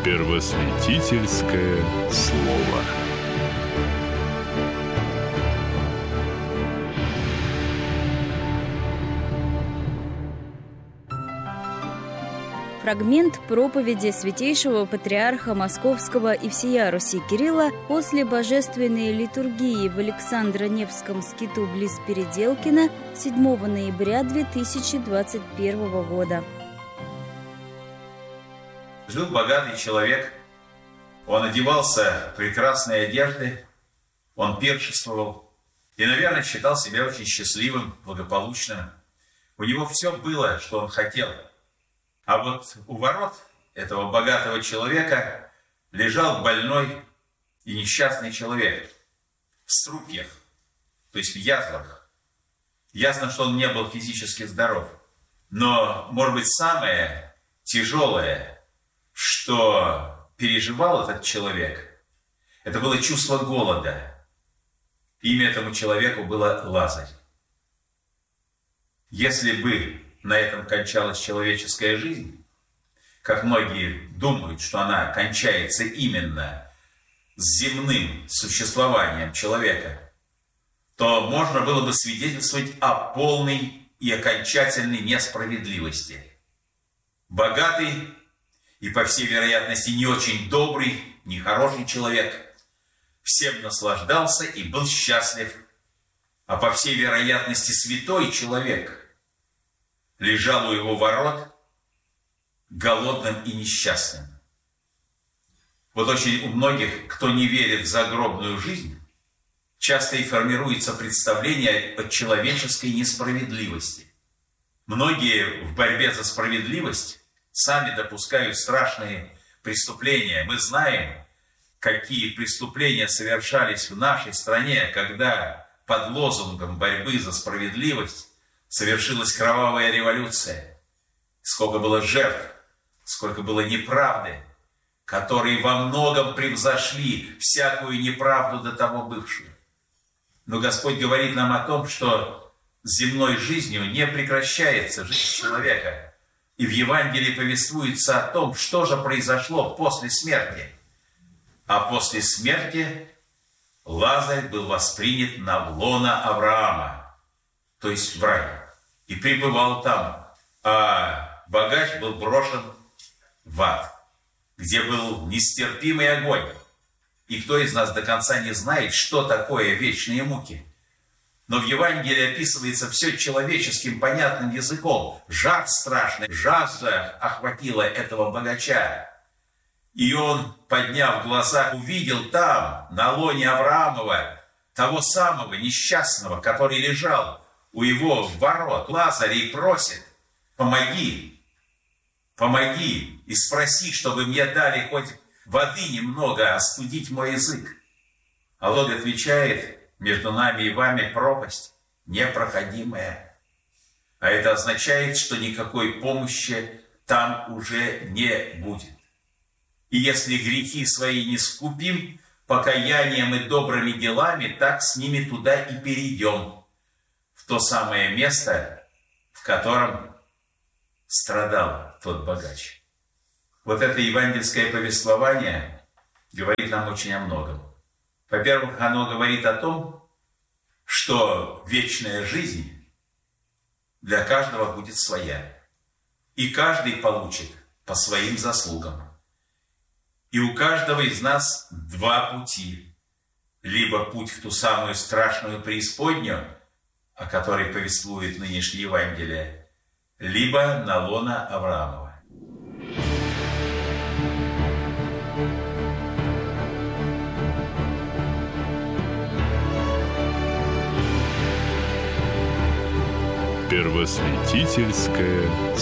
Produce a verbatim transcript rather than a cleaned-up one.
Первосвятительское слово. Фрагмент проповеди святейшего патриарха Московского и всея Руси Кирилла после божественной литургии в Александро-Невском скиту близ Переделкина седьмого ноября две тысячи двадцать первого года. Жил богатый человек, он одевался в прекрасные одежды, он пиршествовал и, наверное, считал себя очень счастливым, благополучным. У него все было, что он хотел. А вот у ворот этого богатого человека лежал больной и несчастный человек в струпьях, то есть в язвах. Ясно, что он не был физически здоров. Но, может быть, самое тяжелое, что переживал этот человек, это было чувство голода. Имя этому человеку было Лазарь. Если бы на этом кончалась человеческая жизнь, как многие думают, что она кончается именно с земным существованием человека, то можно было бы свидетельствовать о полной и окончательной несправедливости. Богатый и, по всей вероятности, не очень добрый, нехороший человек всем наслаждался и был счастлив, а по всей вероятности святой человек лежал у его ворот голодным и несчастным. Вот очень у многих, кто не верит в загробную жизнь, часто и формируется представление о человеческой несправедливости. Многие в борьбе за справедливость сами допускают страшные преступления. Мы знаем, какие преступления совершались в нашей стране, когда под лозунгом борьбы за справедливость совершилась кровавая революция. Сколько было жертв, сколько было неправды, которые во многом превзошли всякую неправду до того бывшую. Но Господь говорит нам о том, что земной жизнью не прекращается жизнь человека. И в Евангелии повествуется о том, что же произошло после смерти. А после смерти Лазарь был воспринят на лоно Авраама, то есть в рай, и пребывал там, а богач был брошен в ад, где был нестерпимый огонь. И кто из нас до конца не знает, что такое вечные муки? Но в Евангелии описывается все человеческим понятным языком. Жар страшный, жажда охватила этого богача. И он, подняв глаза, увидел там, на лоне Авраамова, того самого несчастного, который лежал у его ворот, Лазаря, и просит: помоги, помоги, и спроси, чтобы мне дали хоть воды немного остудить мой язык. А Бог отвечает: между нами и вами пропасть непроходимая. А это означает, что никакой помощи там уже не будет. И если грехи свои не скупим покаянием и добрыми делами, так с ними туда и перейдем, в то самое место, в котором страдал тот богач. Вот это евангельское повествование говорит нам очень о многом. Во-первых, оно говорит о том, что вечная жизнь для каждого будет своя. И каждый получит по своим заслугам. И у каждого из нас два пути. Либо путь в ту самую страшную преисподнюю, о которой повествует нынешнее Евангелие, либо на лоно Авраамова. Первосвятительское